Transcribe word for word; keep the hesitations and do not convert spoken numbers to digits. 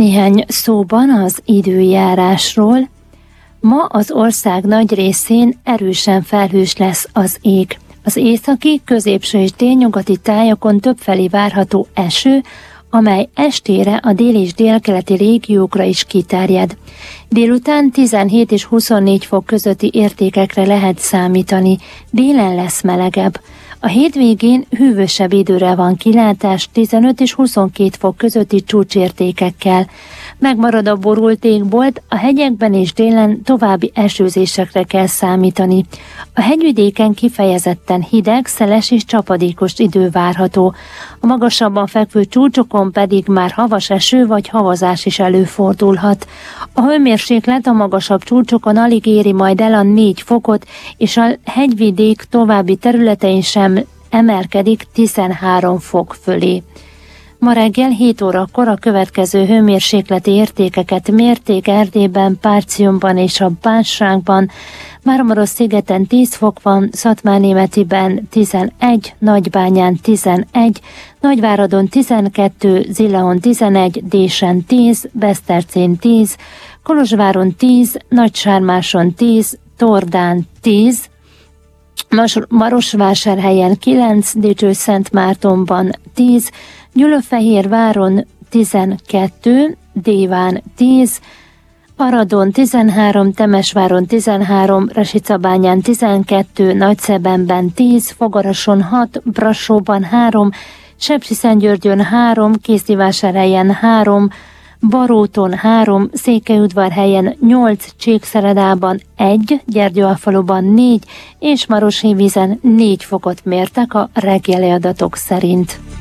Néhány szóban az időjárásról. Ma az ország nagy részén erősen felhős lesz az ég. Az északi, középső és délnyugati tájakon többfelé várható eső, amely estére a dél- és délkeleti régiókra is kiterjed. Délután tizenhét és huszonnégy fok közötti értékekre lehet számítani, délen lesz melegebb. A hétvégén hűvösebb időre van kilátás tizenöt és huszonkét fok közötti csúcsértékekkel. Megmarad a borult égbolt, a hegyekben és délen további esőzésekre kell számítani. A hegyvidéken kifejezetten hideg, szeles és csapadékos idő várható. A magasabban fekvő csúcsokon pedig már havas eső vagy havazás is előfordulhat. A hőmérséklet a magasabb csúcsokon alig éri majd el a négy fokot, és a hegyvidék további területein sem emelkedik tizenhárom fok fölé. Ma reggel hét órakor a következő hőmérsékleti értékeket mérték Erdélyben, Párciumban és a Bánságban, Máramarosszigeten tíz fok van, Szatmárnémetiben tizenegy, Nagybányán tizenegy, Nagyváradon tizenkettő, Zillahon tizenegy, Désen tíz, Besztercén tíz, Kolozsváron tíz, Nagysármáson tíz, Tordán tíz, Marosvásárhelyen kilenc, Dicsőszentmártonban tíz, Gyulafehérváron tizenkettő, Déván tíz, Aradon tizenhárom, Temesváron tizenhárom, Resicabányán tizenkettő, Nagyszebenben tíz, Fogarason hat, Brassóban három, Sepsiszentgyörgyön három, Kézdivásárhelyen három, Baróton három, Székelyudvarhelyen nyolc, Csíkszeredában egy, Gyergyóalfaluban négy és Maroshévízen négy fokot mértek a reggeli adatok szerint.